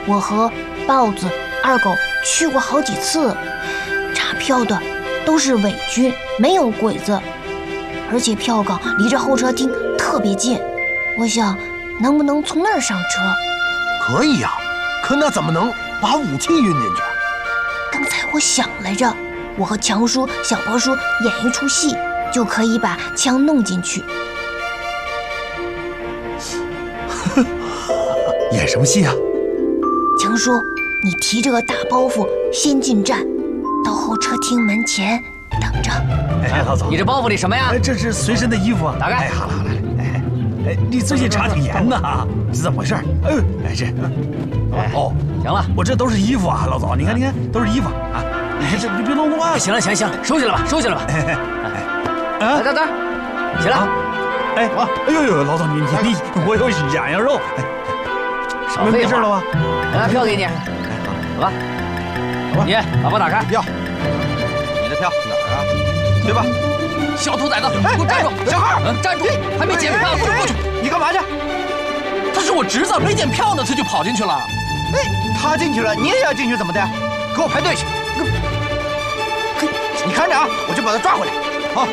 我和豹子、二狗去过好几次，查票的都是伪军，没有鬼子，而且票岗离着候车厅特别近。我想，能不能从那儿上车？ 可以呀，可那怎么能把武器运进去？ 刚才我想来着，我和强叔、小波叔演一出戏，就可以把枪弄进去。 演什么戏啊？ 强叔，你提着个大包袱先进站，到候车厅门前等着。 哎，老总， 你这包袱里什么呀？ 这是随身的衣服啊。 打开。 哎，好了好了，哎，你最近查挺严呐，是怎么回事？哎这，哦， 行了， 我这都是衣服啊，老总，你看都是衣服啊。哎，这你别弄乱了。 行了，收起来吧，收起来吧。 啊， 等，起来。 哎呦，老总你我有痒痒肉。 少废话。 没事了吧？ 拿票给你。走吧。你把包打开。 要。你的票哪儿啊？对吧？ 小兔崽子，给我站住！ 小孩， 站住！还没检票，过去！ 你干嘛去？ 他是我侄子，没检票呢，他就跑进去了。 哎，他进去了，你也要进去，怎么的？给我排队去！你看着啊，我就把他抓回来。好，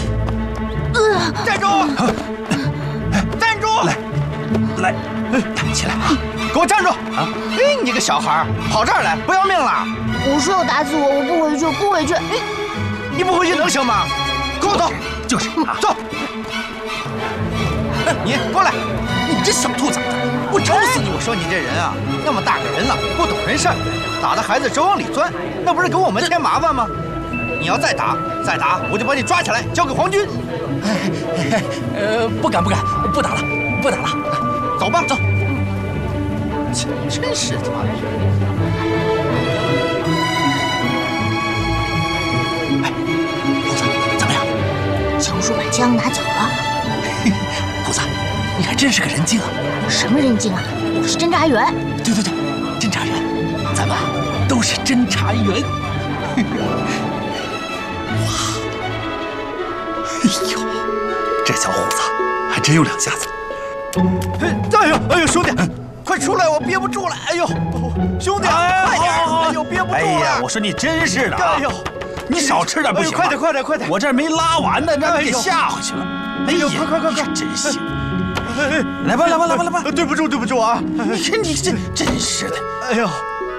站住！站住！ 来，站起来啊！ 给我站住！啊！哎，你个小孩，跑这儿来，不要命了？ 我说要打死我，我不回去，不回去。 你不回去能行吗？跟我走。 就是走。你过来！ 你这小兔崽子，我抽死你！ 我说你这人啊，那么大个人了，不懂人事儿，打的孩子手往里钻，那不是给我们添麻烦吗？你要再打，我就把你抓起来交给皇军。 不敢，不打了， 走吧，走。真是的。 哎，虎子，怎么样？ 强叔把枪拿走了。 虎子，你还真是个人精啊！ 什么人精啊？我是侦查员。 对，侦查员，咱们都是侦查员。哇！哎呦，这小虎子还真有两下子。 哎呦，兄弟，快出来，我憋不住了！哎呦，兄弟，快点！哎呦，憋不住了！ 哎呀，我说你真是的啊！ 哎呦， 你少吃点不行吗？ 快点！ 我这没拉完呢，让你给吓回去了。 哎呦，快！ 真行！来吧！ 对不住啊！ 你看你这真是的！ 哎呦，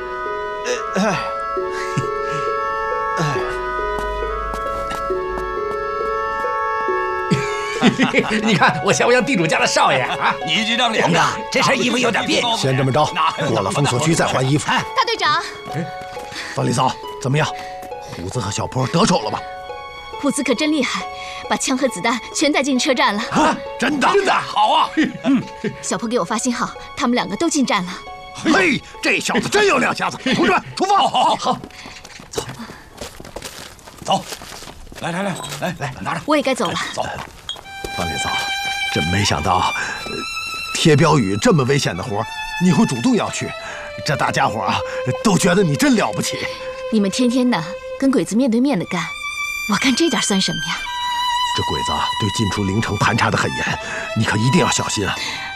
你看我像不像地主家的少爷啊？ 你这张脸， 王哥，这身衣服有点别扭。 先这么着，过了封锁区再换衣服。 大队长， 范丽嫂，怎么样？虎子和小坡得手了吧？ 虎子可真厉害，把枪和子弹全带进车站了。 啊，真的好啊！ 小坡给我发信号，他们两个都进站了。 嘿，这小子真有两下子！同志们，出发！ 好，走，来，拿着。 我也该走了。 走。 范丽嫂，真没想到，贴标语这么危险的活，你会主动要去，这大家伙啊都觉得你真了不起。 你们天天的跟鬼子面对面的干，我干这点算什么呀？ 这鬼子对进出灵城盘查得很严，你可一定要小心啊！